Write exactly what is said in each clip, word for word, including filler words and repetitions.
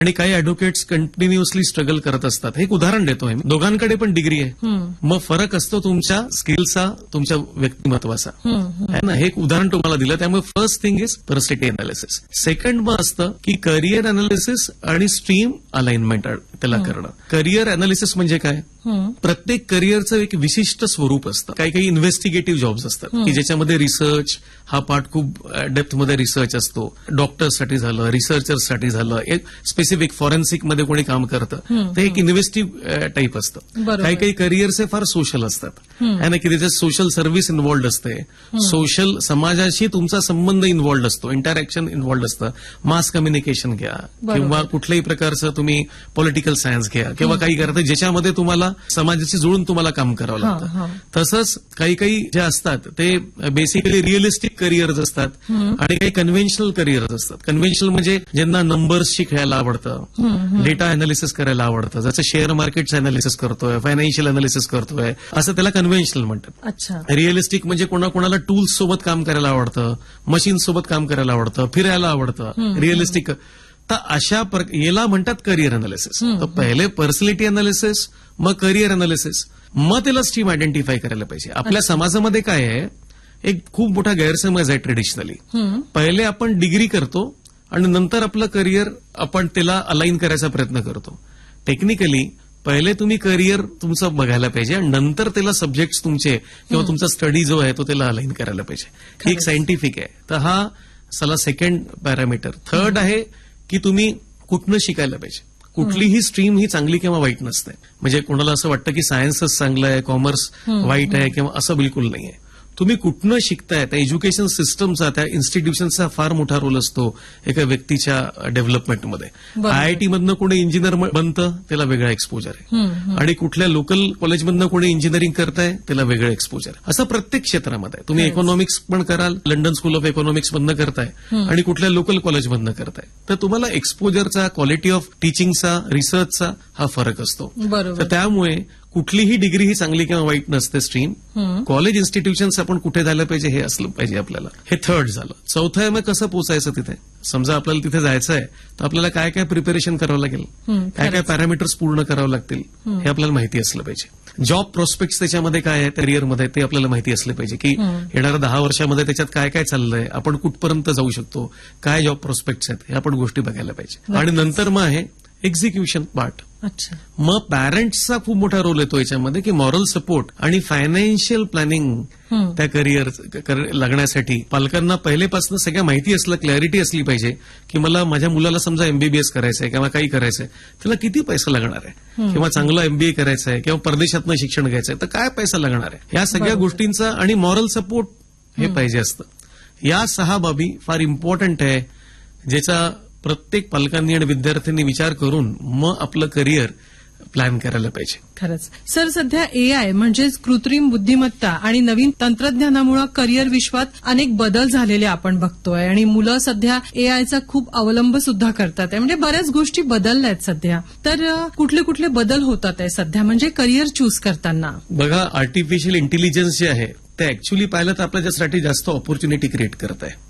आणि काही ऍडव्होकेट्स continuously struggle करत असतात. हे एक उदाहरण देतोय मी. दोघांकडे पण डिग्री आहे, मग फरक असतो तुमच्या स्किलचा, तुमच्या व्यक्तिमत्वाचा. है ना, हे एक उदाहरण तुम्हाला दिलं. त्यामुळे first thing is personality analysis. Second मग असतं की करिअर अनालिसिस आणि स्ट्रीम अलाइनमेंट त्याला करणं. करिअर अनालिसिस म्हणजे काय? प्रत्येक करिअरचं एक विशिष्ट स्वरूप असतं. काही काही इन्व्हेस्टिगेटिव्ह जॉब्स असतात की ज्याच्यामध्ये रिसर्च हा पार्ट खूप डेप्थमध्ये रिसर्च असतो. डॉक्टर्ससाठी झालं, रिसर्चर्ससाठी झालं, एक स्पेसिफिक फॉरेन्सिक मध्ये कोणी काम करतं ते एक इन्व्हेस्टिव्ह टाईप असतं. काही काही करिअर्स हे फार सोशल असतात, है ना, की त्याच्यात सोशल सर्व्हिस इन्व्हॉल्ड असते, सोशल समाजाशी तुमचा संबंध इन्व्हॉल्ड असतो, इंटरॅक्शन इन्व्हॉल्ड असतं. मास कम्युनिकेशन घ्या किंवा कुठल्याही प्रकारचं तुम्ही पॉलिटिकल सायन्स घ्या किंवा काही करता ज्याच्यामध्ये तुम्हाला समाजाशी जुळून तुम्हाला काम करावं लागतं. तसंच काही काही जे असतात ते बेसिकली रिअलिस्टिक करिअर्स असतात आणि काही कन्व्हेन्शनल करिअर्स असतात. कन्व्हेन्शनल म्हणजे ज्यांना नंबर्सशी खेळायला आवडतं, डेटा अनालिसिस करायला आवडतं, जसं शेअर मार्केटचं अनालिसिस करतोय, फायनान्शियल अनालिसिस करतोय, असं त्याला कन्व्हेन्शनल म्हणतात. रिअलिस्टिक म्हणजे कोणाकोणाला टूल्स सोबत काम करायला आवडतं, मशीन सोबत काम करायला आवडतं, फिरायला आवडतं. रिअलिस्टिक तर अशा याला म्हणतात करिअर अनालिसिस. तर पहिले पर्सनॅलिटी अनालिसिस, मग करिअर अनालिसिस, मग त्याला स्ट्रीम आयडेंटिफाय करायला पाहिजे. आपल्या समाजामध्ये काय आहे, एक खूप मोठा गैरसमज आहे ट्रेडिशनली. पहिले आपण डिग्री करतो आणि नंतर आपलं करिअर आपण त्याला अलाइन करायचा प्रयत्न करतो. टेक्निकली पहिले तुम्ही करिअर तुमचं बघायला पाहिजे आणि नंतर त्याला सब्जेक्ट्स तुमचे किंवा तुमचा स्टडी जो आहे तो त्याला अलाइन करायला पाहिजे. ही एक सायंटिफिक आहे. तर हा चला सेकंड पॅरामीटर. थर्ड आहे की तुम्ही कुठनं शिकायला पाहिजे. कुठलीही स्ट्रीम ही चांगली किंवा वाईट नसते. म्हणजे कोणाला असं वाटतं की सायन्सच चांगलं आहे, कॉमर्स वाईट आहे किंवा असं बिलकुल नाहीये. तुम्ही कुठनं शिकताय त्या एज्युकेशन सिस्टमचा, त्या इन्स्टिट्यूशनचा फार मोठा रोल असतो एका व्यक्तीच्या डेव्हलपमेंटमध्ये. आयआयटी मधनं कोणी इंजिनियर बनतं त्याला वेगळा एक्सपोजर आहे आणि कुठल्या लोकल कॉलेजमधनं कोणी इंजिनिअरिंग करताय त्याला वेगळं एक्सपोजर. असं प्रत्येक क्षेत्रामध्ये तुम्ही इकॉनॉमिक्स पण कराल, लंडन स्कूल ऑफ इकॉनॉमिक्स मधनं करताय आणि कुठल्या लोकल कॉलेजमधनं करताय, तर तुम्हाला एक्सपोजरचा, क्वालिटी ऑफ टीचिंगचा, रिसर्चचा हा फरक असतो. तर त्यामुळे कुठलीही डिग्री ही चांगली किंवा वाईट नसते स्ट्रीम. कॉलेज इन्स्टिट्यूशन्स आपण कुठे झालं पाहिजे हे असलं पाहिजे आपल्याला. हे थर्ड झालं. चौथं आहे मग कसं पोचायचं तिथे. समजा आपल्याला तिथे जायचं आहे तर आपल्याला काय काय प्रिपरेशन करावं लागेल, काय काय पॅरामीटर्स पूर्ण करावं लागतील हे आपल्याला माहिती असलं पाहिजे. जॉब प्रॉस्पेक्ट्स त्याच्यामध्ये काय आहे करिअरमध्ये ते आपल्याला माहिती असलं पाहिजे की येणाऱ्या दहा वर्षामध्ये त्याच्यात काय काय चाललंय, आपण कुठपर्यंत जाऊ शकतो, काय जॉब प्रॉस्पेक्ट्स आहेत हे आपण गोष्टी बघायला पाहिजे. आणि नंतर मग आहे एक्झिक्युशन पार्ट. मग पॅरेंट्सचा खूप मोठा रोल येतो याच्यामध्ये की मॉरल सपोर्ट आणि फायनान्शियल प्लॅनिंग त्या करिअर लागण्यासाठी पालकांना पहिलेपासून सगळ्या माहिती असलं, क्लॅरिटी असली पाहिजे की मला माझ्या मुलाला समजा एमबीबीएस करायचंय किंवा काही करायचंय, त्याला किती पैसा लागणार आहे, किंवा चांगलं एमबीए करायचंय किंवा परदेशातनं शिक्षण घ्यायचंय तर काय पैसा लागणार आहे, या सगळ्या गोष्टींचा आणि मॉरल सपोर्ट हे पाहिजे असतं. या सहा बाबी फार इम्पॉर्टंट आहे ज्याचा प्रत्येक पालकांनी आणि विद्यार्थ्यांनी विचार करून मग आपलं करिअर प्लॅन करायला पाहिजे. खरंच सर, सध्या एआय म्हणजेच कृत्रिम बुद्धिमत्ता आणि नवीन तंत्रज्ञानामुळे करिअर विश्वात अनेक बदल झालेले आपण बघतोय आणि मुलं सध्या एआयचा खूप अवलंब सुद्धा करतात. म्हणजे बऱ्याच गोष्टी बदलल्या आहेत सध्या. तर कुठले कुठले बदल होतात आहे सध्या म्हणजे करिअर चूज करताना? बघा, आर्टिफिशियल इंटेलिजन्स जे आहे ते ऍक्च्युअली पाहिलं तर आपल्यासाठी जास्त ऑपॉर्च्युनिटी क्रिएट करत आहे.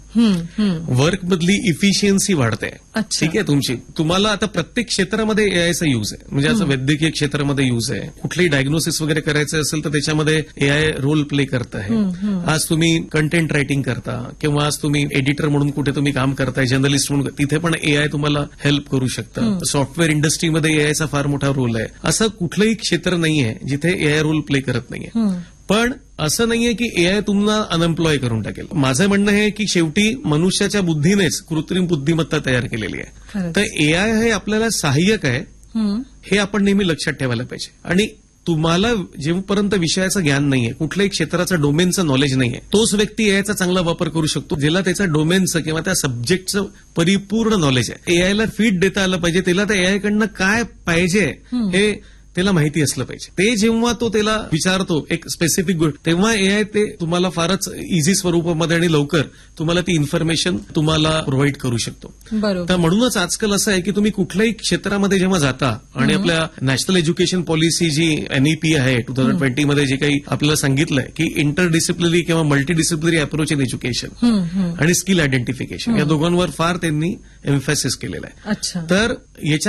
वर्क मधली इफिशियन्सी वाढते. ठीक आहे तुमची. तुम्हाला आता प्रत्येक क्षेत्रामध्ये एआयचा यूज आहे. म्हणजे असं वैद्यकीय क्षेत्रामध्ये यूज आहे. कुठलीही डायग्नोसिस वगैरे करायचं असेल तर त्याच्यामध्ये एआय रोल प्ले करत आहे. आज तुम्ही कंटेंट रायटिंग करता किंवा आज तुम्ही एडिटर म्हणून कुठे तुम्ही काम करताय, जर्नलिस्ट म्हणून, तिथे पण एआय तुम्हाला हेल्प करू शकतं. सॉफ्टवेअर इंडस्ट्रीमध्ये एआयचा फार मोठा रोल आहे. असं कुठलंही क्षेत्र नाहीये जिथे एआय रोल प्ले करत नाहीये. पण असं नाहीये की एआय तुम्हाला अनएम्प्लॉय करून टाकेल. माझं म्हणणं हे की शेवटी मनुष्याच्या बुद्धीनेच कृत्रिम बुद्धिमत्ता तयार केलेली आहे. तर एआय हे आपल्याला सहाय्यक आहे हे आपण नेहमी लक्षात ठेवायला पाहिजे. आणि तुम्हाला जेव्हापर्यंत विषयाचं ज्ञान नाहीये, कुठल्याही क्षेत्राचं डोमेनचं नॉलेज नाहीये, तोच व्यक्ती एआयचा चांगला वापर करू शकतो ज्याला त्याच्या डोमेनचं किंवा त्या सब्जेक्टचं परिपूर्ण नॉलेज आहे. एआयला फीड देता आलं पाहिजे, त्याला त्या एआयकडनं काय पाहिजे हे त्याला माहिती असलं पाहिजे. ते जेव्हा तो त्याला विचारतो एक स्पेसिफिक गोष्ट, तेव्हा एआय ते तुम्हाला फारच इझी स्वरूपामध्ये आणि लवकर तुम्हाला ती इन्फॉर्मेशन तुम्हाला प्रोव्हाइड करू शकतो. बरोबर. तर म्हणूनच आजकाल असं आहे की तुम्ही कुठल्याही क्षेत्रामध्ये जेव्हा जाता आणि आपल्या नॅशनल एज्युकेशन पॉलिसी जी एनईपी आहे टू थाउजंड ट्वेंटी मध्ये जे काही आपल्याला सांगितलंय की इंटर डिसिप्लिनरी किंवा multi disciplinary approach in education आणि स्किल आयडेंटिफिकेशन या दोघांवर फार त्यांनी एम्फॅसिस केलेलं आहे. अच्छा. तर याच्या